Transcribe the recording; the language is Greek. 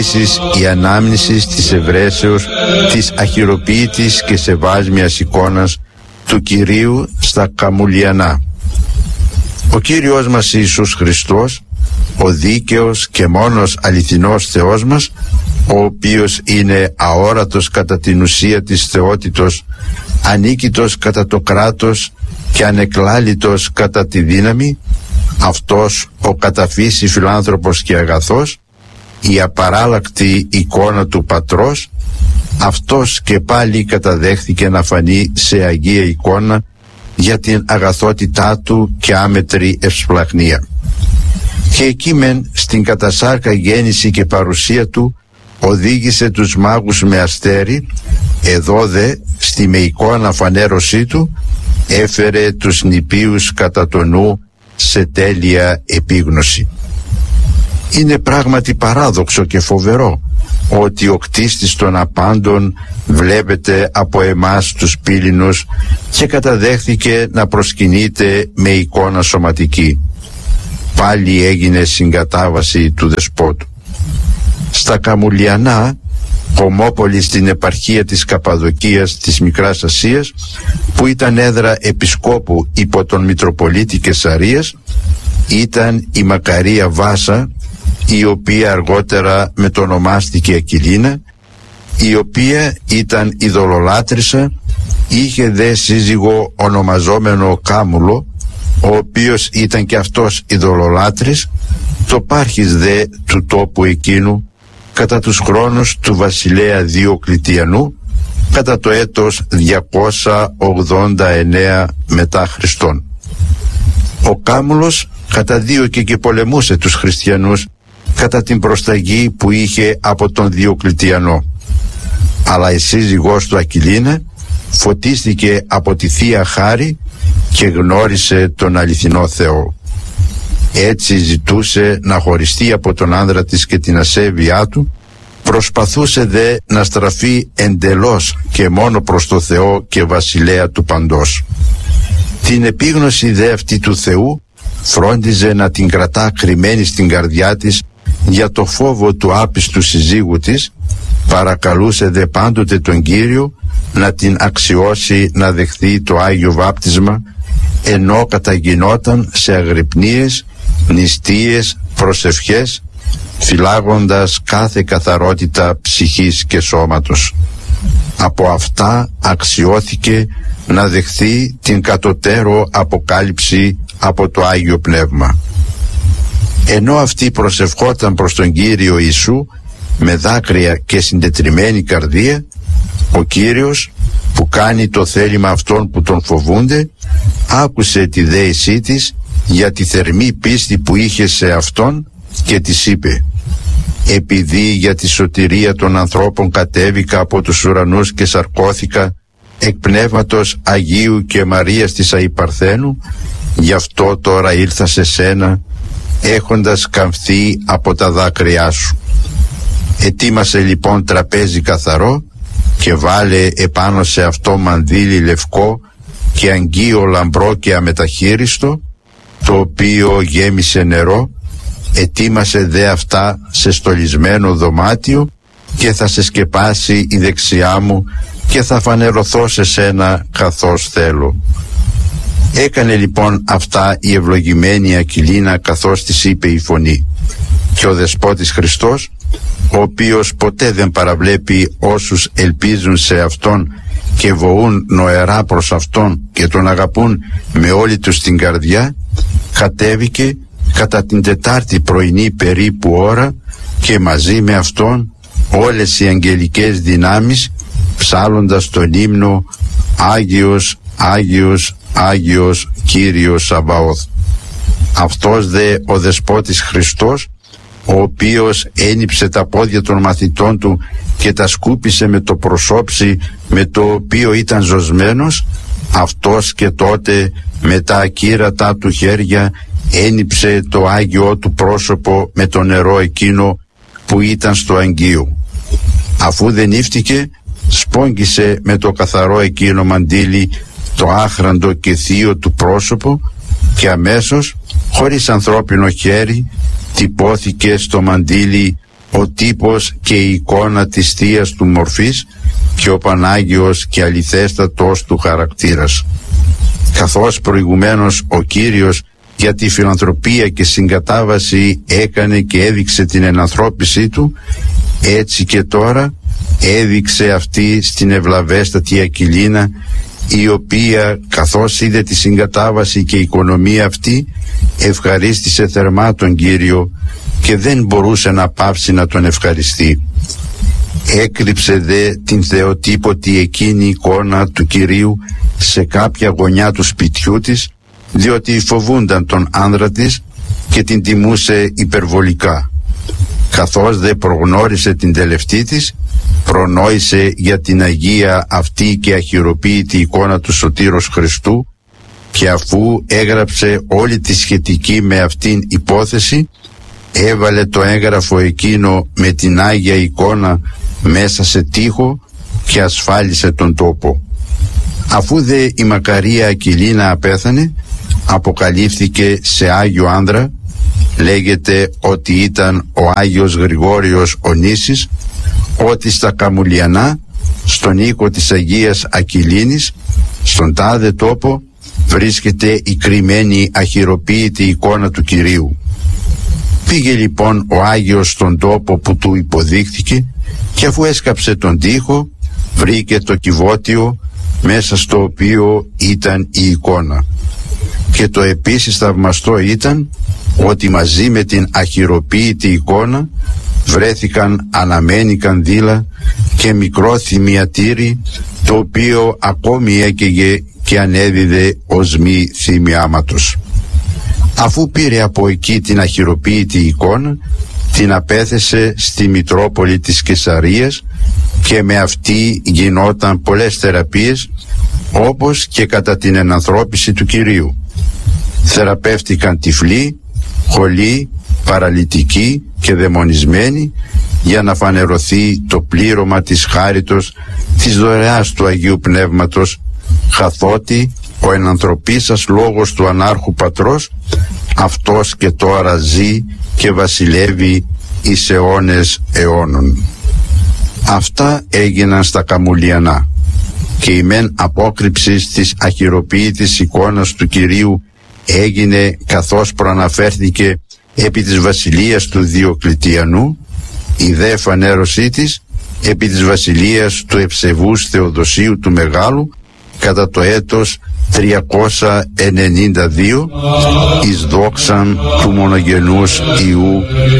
επίσης η ανάμνηση της ευρέσεως της αχυροποίητης και σεβάσμιας εικόνας του Κυρίου στα Καμουλιανά. Ο Κύριος μας Ιησούς Χριστός, ο δίκαιος και μόνος αληθινός Θεός μας, ο οποίος είναι αόρατος κατά την ουσία της θεότητος, ανίκητος κατά το κράτος και ανεκλάλητος κατά τη δύναμη, αυτός ο κατά φύση φιλάνθρωπος και αγαθός, η απαράλλακτη εικόνα του Πατρός, αυτός και πάλι καταδέχθηκε να φανεί σε αγία εικόνα για την αγαθότητά του και άμετρη ευσπλαχνία. Και εκεί μεν στην κατασάρκα γέννηση και παρουσία του οδήγησε τους μάγους με αστέρι, εδώ δε στη με εικόνα φανέρωσή του έφερε τους νηπίους κατά το νου σε τέλεια επίγνωση. Είναι πράγματι παράδοξο και φοβερό ότι ο κτίστης των απάντων βλέπετε από εμάς τους πύληνους και καταδέχθηκε να προσκυνείται με εικόνα σωματική. Πάλι έγινε συγκατάβαση του δεσπότου. Στα Καμουλιανά, κομμόπολη στην επαρχία της Καπαδοκίας της Μικράς Ασίας, που ήταν έδρα επισκόπου υπό τον Μητροπολίτη Καισαρίας, ήταν η Μακαρία Βάσα, η οποία αργότερα μετονομάστηκε Ακυλίνα, η οποία ήταν ειδωλολάτρησα, είχε δε σύζυγο ονομαζόμενο Κάμουλο, ο οποίος ήταν και αυτός ειδωλολάτρης, το πάρχης δε του τόπου εκείνου κατά τους χρόνους του βασιλέα Διοκλητιανού, κατά το έτος 289 μετά Χριστόν. Ο Κάμουλος καταδίωκε και πολεμούσε τους χριστιανούς κατά την προσταγή που είχε από τον Διοκλητιανό, αλλά η σύζυγός του Ακυλίνα φωτίστηκε από τη Θεία Χάρη και γνώρισε τον αληθινό Θεό. Έτσι ζητούσε να χωριστεί από τον άνδρα της και την ασέβειά του, προσπαθούσε δε να στραφεί εντελώς και μόνο προς το Θεό και βασιλέα του παντός. Την επίγνωση δε αυτή του Θεού φρόντιζε να την κρατά κρυμμένη στην καρδιά της για το φόβο του άπιστου συζύγου της, παρακαλούσε δε πάντοτε τον Κύριο να την αξιώσει να δεχθεί το Άγιο Βάπτισμα, ενώ καταγινόταν σε αγρυπνίες, νηστείες, προσευχές, φυλάγοντας κάθε καθαρότητα ψυχής και σώματος. Από αυτά αξιώθηκε να δεχθεί την κατωτέρω αποκάλυψη από το Άγιο Πνεύμα. Ενώ αυτή προσευχόταν προς τον Κύριο Ιησού με δάκρυα και συντετριμμένη καρδία, ο Κύριος, που κάνει το θέλημα αυτών που τον φοβούνται, άκουσε τη δέησή της για τη θερμή πίστη που είχε σε αυτόν και της είπε: «Επειδή για τη σωτηρία των ανθρώπων κατέβηκα από τους ουρανούς και σαρκώθηκα εκ πνεύματος Αγίου και Μαρίας της Αϊπαρθένου, γι' αυτό τώρα ήλθα σε σένα, έχοντας καμφθεί από τα δάκρυά σου. Ετοίμασε λοιπόν τραπέζι καθαρό και βάλε επάνω σε αυτό μανδύλι λευκό και αγγείο λαμπρό και αμεταχείριστο, το οποίο γέμισε νερό. Ετοίμασε δε αυτά σε στολισμένο δωμάτιο και θα σε σκεπάσει η δεξιά μου και θα φανερωθώ σε σένα καθώς θέλω». Έκανε λοιπόν αυτά η ευλογημένη Ακυλίνα καθώς της είπε η φωνή. Και ο Δεσπότης Χριστός, ο οποίος ποτέ δεν παραβλέπει όσους ελπίζουν σε Αυτόν και βοούν νοερά προς Αυτόν και τον αγαπούν με όλη τους την καρδιά, κατέβηκε κατά την Τετάρτη πρωινή περίπου ώρα και μαζί με Αυτόν όλες οι αγγελικές δυνάμεις, ψάλλοντας τον ύμνο «Άγιος, Άγιος, Άγιος Κύριος Σαβαώθ». Αυτός δε ο Δεσπότης Χριστός, ο οποίος ένιψε τα πόδια των μαθητών του και τα σκούπισε με το προσώψι με το οποίο ήταν ζωσμένος, αυτός και τότε με τα ακύρατα του χέρια ένιψε το Άγιο του πρόσωπο με το νερό εκείνο που ήταν στο αγγείο. Αφού δεν νύφτηκε, σπόγγισε με το καθαρό εκείνο μαντίλι το άχραντο και θείο του πρόσωπο και αμέσως, χωρίς ανθρώπινο χέρι, τυπώθηκε στο μαντίλι ο τύπος και η εικόνα της θείας του μορφής και ο Πανάγιος και αληθέστατος του χαρακτήρας. Καθώς προηγουμένως ο Κύριος για τη φιλανθρωπία και συγκατάβαση έκανε και έδειξε την ενανθρώπισή του, έτσι και τώρα έδειξε αυτή στην ευλαβέστατη Ακυλίνα, η οποία καθώς είδε τη συγκατάβαση και η οικονομία αυτή, ευχαρίστησε θερμά τον Κύριο και δεν μπορούσε να πάψει να τον ευχαριστεί. Έκρυψε δε την θεοτύπωτη εκείνη εικόνα του Κυρίου σε κάποια γωνιά του σπιτιού της, διότι φοβούνταν τον άνδρα της και την τιμούσε υπερβολικά. Καθώς δε προγνώρισε την τελευταία της, προνόησε για την Αγία αυτή και αχειροποίητη εικόνα του Σωτήρος Χριστού, και αφού έγραψε όλη τη σχετική με αυτήν υπόθεση, έβαλε το έγγραφο εκείνο με την Άγια εικόνα μέσα σε τοίχο και ασφάλισε τον τόπο. Αφού δε η μακαρία Ακυλίνα απέθανε, αποκαλύφθηκε σε Άγιο άνδρα. Λέγεται ότι ήταν ο Άγιος Γρηγόριος ο Νήσης, ότι στα Καμουλιανά, στον οίκο της Αγίας Ακυλίνης, στον τάδε τόπο, βρίσκεται η κρυμμένη αχειροποίητη εικόνα του Κυρίου. Πήγε λοιπόν ο Άγιος στον τόπο που του υποδείχθηκε και αφού έσκαψε τον τοίχο, βρήκε το κυβότιο μέσα στο οποίο ήταν η εικόνα. Και το επίσης θαυμαστό ήταν ότι μαζί με την αχειροποίητη εικόνα βρέθηκαν αναμένη κανδύλα και μικρό θυμιατήρι, το οποίο ακόμη έκαιγε και ανέδιδε ως μη θυμιάματος. Αφού πήρε από εκεί την αχειροποίητη εικόνα, την απέθεσε στη Μητρόπολη της Καισαρίας και με αυτή γινόταν πολλές θεραπείες, όπως και κατά την ενανθρώπιση του Κυρίου. Θεραπεύτηκαν τυφλοί, χολοί, παραλυτικοί και δαιμονισμένοι, για να φανερωθεί το πλήρωμα της χάριτος της δωρεάς του Αγίου Πνεύματος, καθότι ο ενανθρωπίσας λόγος του Ανάρχου Πατρός, αυτός και τώρα ζει και βασιλεύει εις αιώνες αιώνων. Αυτά έγιναν στα Καμουλιανά, και η μεν απόκρυψη της αχειροποίητης εικόνας του Κυρίου έγινε καθώς προαναφέρθηκε επί της βασιλείας του Διοκλητιανού, η δε φανέρωσή της επί της βασιλείας του Ευσεβούς Θεοδοσίου του Μεγάλου κατά το έτος 392 εις δόξαν του μονογενούς Ιού